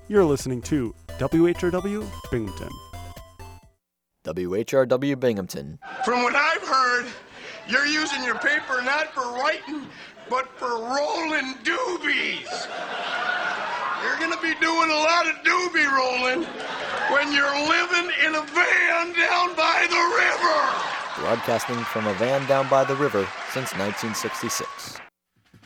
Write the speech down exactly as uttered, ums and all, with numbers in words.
You're listening to W H R W Binghamton. W H R W Binghamton. From what I've heard, you're using your paper not for writing, but for rolling doobies. You're going to be doing a lot of doobie rolling when you're living in a van down by the river. Broadcasting from a van down by the river since nineteen sixty-six.